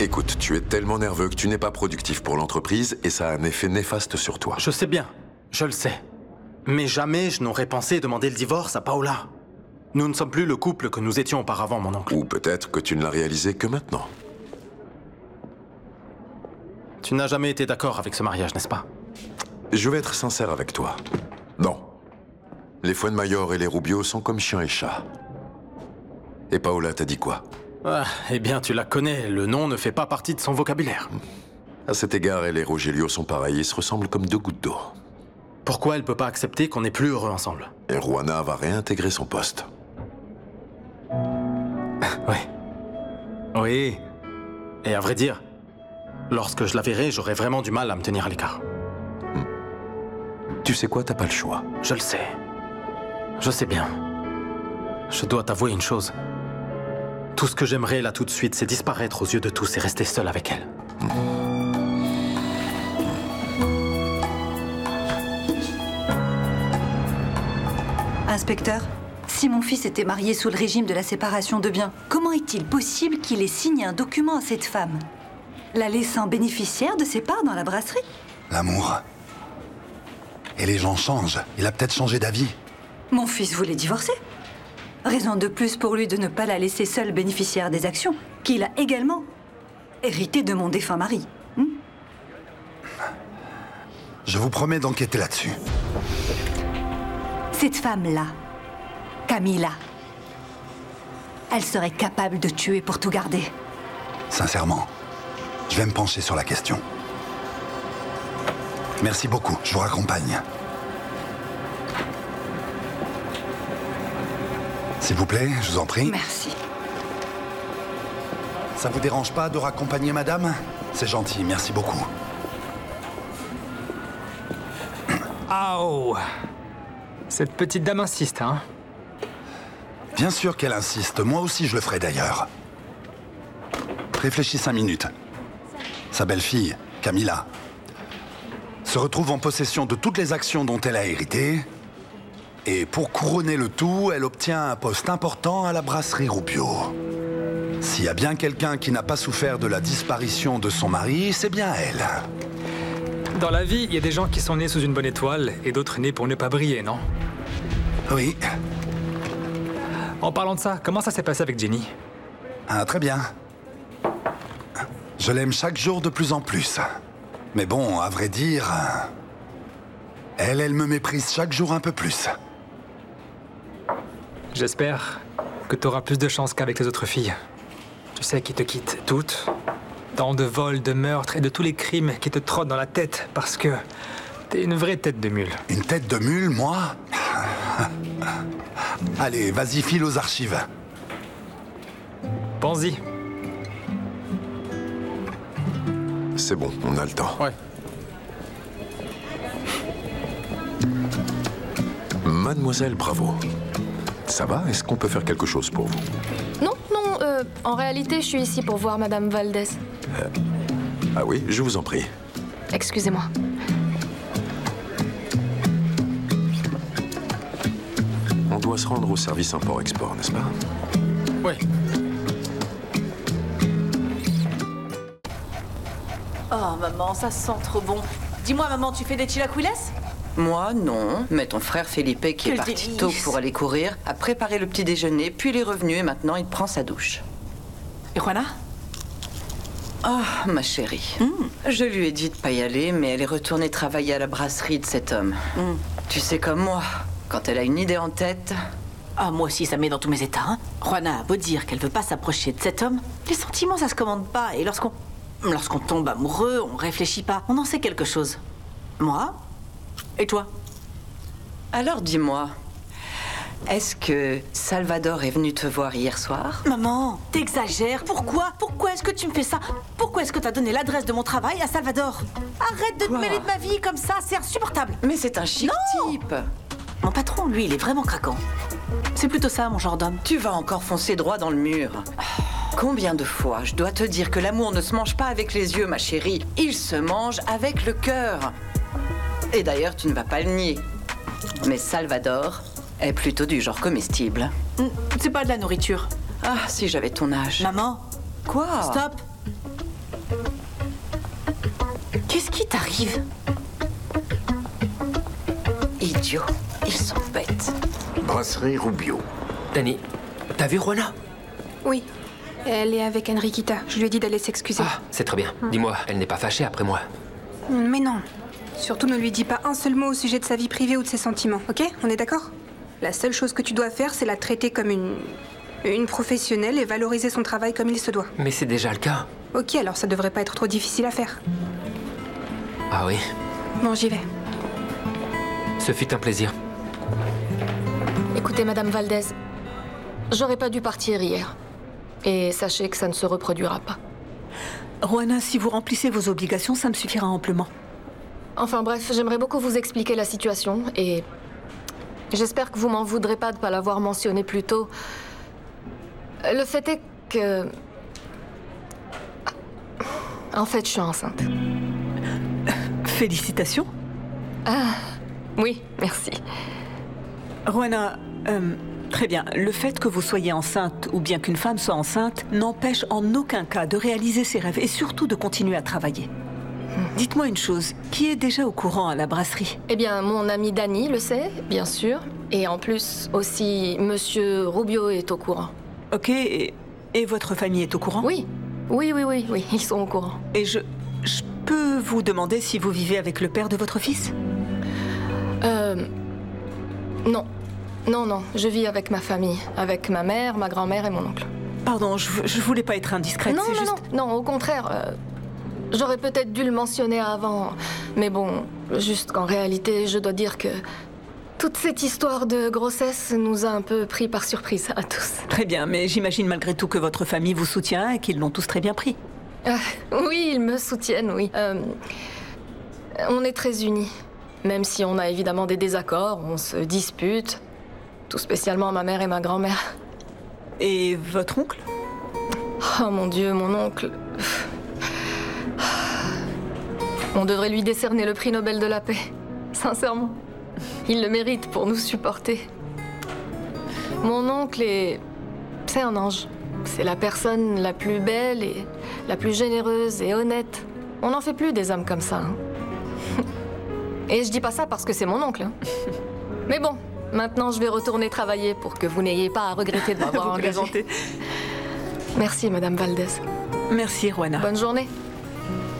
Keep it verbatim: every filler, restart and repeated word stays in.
Écoute, tu es tellement nerveux que tu n'es pas productif pour l'entreprise et ça a un effet néfaste sur toi. Je sais bien, je le sais. Mais jamais je n'aurais pensé demander le divorce à Paola. Nous ne sommes plus le couple que nous étions auparavant, mon oncle. Ou peut-être que tu ne l'as réalisé que maintenant. Tu n'as jamais été d'accord avec ce mariage, n'est-ce pas? Je vais être sincère avec toi. Non. Les Fuenmayor et les Rubio sont comme chien et chat. Et Paola t'a dit quoi? Ah, eh bien, tu la connais, le nom ne fait pas partie de son vocabulaire. À cet égard, elle et Rogelio sont pareils et se ressemblent comme deux gouttes d'eau. Pourquoi elle peut pas accepter qu'on n'est plus heureux ensemble? Et Juana va réintégrer son poste. Oui. Oui. Et à vrai dire, lorsque je la verrai, j'aurai vraiment du mal à me tenir à l'écart. Hmm. Tu sais quoi, t'as pas le choix. Je le sais. Je sais bien. Je dois t'avouer une chose. Tout ce que j'aimerais là tout de suite, c'est disparaître aux yeux de tous et rester seul avec elle. Hmm. Inspecteur, si mon fils était marié sous le régime de la séparation de biens, comment est-il possible qu'il ait signé un document à cette femme, la laissant bénéficiaire de ses parts dans la brasserie? L'amour. Et les gens changent. Il a peut-être changé d'avis. Mon fils voulait divorcer. Raison de plus pour lui de ne pas la laisser seule bénéficiaire des actions, qu'il a également hérité de mon défunt mari. Hmm? Je vous promets d'enquêter là-dessus. Cette femme-là, Camila, elle serait capable de tuer pour tout garder. Sincèrement, je vais me pencher sur la question. Merci beaucoup, je vous raccompagne. S'il vous plaît, je vous en prie. Merci. Ça vous dérange pas de raccompagner madame? C'est gentil, merci beaucoup. Oh! Cette petite dame insiste, hein? Bien sûr qu'elle insiste, moi aussi je le ferai d'ailleurs. Réfléchis cinq minutes. Sa belle-fille, Camila, se retrouve en possession de toutes les actions dont elle a hérité. Et pour couronner le tout, elle obtient un poste important à la brasserie Rubio. S'il y a bien quelqu'un qui n'a pas souffert de la disparition de son mari, c'est bien elle. Dans la vie, il y a des gens qui sont nés sous une bonne étoile et d'autres nés pour ne pas briller, non? Oui. En parlant de ça, comment ça s'est passé avec Jenny? Ah, très bien. Je l'aime chaque jour de plus en plus. Mais bon, à vrai dire, elle, elle me méprise chaque jour un peu plus. J'espère que tu auras plus de chance qu'avec les autres filles. Tu sais qui te quittent toutes. Tant de vols, de meurtres et de tous les crimes qui te trottent dans la tête parce que t'es une vraie tête de mule. Une tête de mule, moi? Allez, vas-y, file aux archives. Pense-y. C'est bon, on a le temps. Ouais. Mademoiselle Bravo. Ça va? Est-ce qu'on peut faire quelque chose pour vous? Non, non, euh, en réalité, je suis ici pour voir Madame Valdez. Euh, ah oui, je vous en prie. Excusez-moi. On doit se rendre au service import-export, n'est-ce pas? Oui. Oh, maman, ça sent trop bon. Dis-moi, maman, tu fais des chilaquiles? Moi, non. Mais ton frère Felipe, qui Quel est parti délice. tôt pour aller courir, a préparé le petit déjeuner, puis il est revenu et maintenant il prend sa douche. Et Juana? Oh, ma chérie. Mm. Je lui ai dit de pas y aller, mais elle est retournée travailler à la brasserie de cet homme. Mm. Tu sais comme moi, quand elle a une idée en tête... Ah, moi aussi, ça met dans tous mes états, hein. Juana a beau dire qu'elle veut pas s'approcher de cet homme, les sentiments, ça se commande pas. Et lorsqu'on... Lorsqu'on tombe amoureux, on réfléchit pas. On en sait quelque chose. Moi? Et toi? Alors dis-moi, est-ce que Salvador est venu te voir hier soir? Maman, t'exagères. Pourquoi? Pourquoi est-ce que tu me fais ça? Pourquoi est-ce que t'as donné l'adresse de mon travail à Salvador? Arrête de Quoi? te mêler de ma vie comme ça, c'est insupportable. Mais c'est un chic Non. type. Mon patron, lui, il est vraiment craquant. C'est plutôt ça, mon genre d'homme. Tu vas encore foncer droit dans le mur. Combien de fois je dois te dire que l'amour ne se mange pas avec les yeux, ma chérie. Il se mange avec le cœur. Et d'ailleurs, tu ne vas pas le nier. Mais Salvador est plutôt du genre comestible. C'est pas de la nourriture. Ah, si j'avais ton âge. Maman, Quoi? stop. qui t'arrive? Idiot, ils sont bêtes. Brasserie Rubio. Dani, t'as vu Juana? Oui. Elle est avec Enriquita. Je lui ai dit d'aller s'excuser. Ah, c'est très bien. Dis-moi, elle n'est pas fâchée après moi? Mais non. Surtout ne lui dis pas un seul mot au sujet de sa vie privée ou de ses sentiments, ok? On est d'accord? La seule chose que tu dois faire, c'est la traiter comme une... une professionnelle et valoriser son travail comme il se doit. Mais c'est déjà le cas. Ok, alors ça devrait pas être trop difficile à faire. Ah oui? Bon, j'y vais. Ce fut un plaisir. Écoutez, Madame Valdez, j'aurais pas dû partir hier. Et sachez que ça ne se reproduira pas. Juana, si vous remplissez vos obligations, ça me suffira amplement. Enfin bref, j'aimerais beaucoup vous expliquer la situation et... j'espère que vous m'en voudrez pas de pas l'avoir mentionné plus tôt. Le fait est que... En fait, je suis enceinte. Félicitations. Ah, oui, merci. Juana, euh, très bien. Le fait que vous soyez enceinte, ou bien qu'une femme soit enceinte, n'empêche en aucun cas de réaliser ses rêves et surtout de continuer à travailler. Dites-moi une chose, qui est déjà au courant à la brasserie? Eh bien, mon ami Dani le sait, bien sûr. Et en plus, aussi, Monsieur Rubio est au courant. Ok, et, et votre famille est au courant? Oui, oui, oui, oui, oui, ils sont au courant. Et je... je peux vous demander si vous vivez avec le père de votre fils? Euh... Non. Non, non, je vis avec ma famille. Avec ma mère, ma grand-mère et mon oncle. Pardon, je, je voulais pas être indiscrète, non, c'est non, juste... Non, non, au contraire... Euh... J'aurais peut-être dû le mentionner avant, mais bon, juste qu'en réalité, je dois dire que toute cette histoire de grossesse nous a un peu pris par surprise à tous. Très bien, mais j'imagine malgré tout que votre famille vous soutient et qu'ils l'ont tous très bien pris. Euh, oui, ils me soutiennent, oui. Euh, on est très unis, même si on a évidemment des désaccords, on se dispute, tout spécialement ma mère et ma grand-mère. Et votre oncle? Oh mon Dieu, mon oncle... On devrait lui décerner le prix Nobel de la paix. Sincèrement. Il le mérite pour nous supporter. Mon oncle est... c'est un ange. C'est la personne la plus belle et la plus généreuse et honnête. On n'en fait plus des hommes comme ça. Hein. Et je dis pas ça parce que c'est mon oncle. Hein. Mais bon, maintenant je vais retourner travailler pour que vous n'ayez pas à regretter de m'avoir engagé. Merci, Madame Valdez. Merci, Juana. Bonne journée.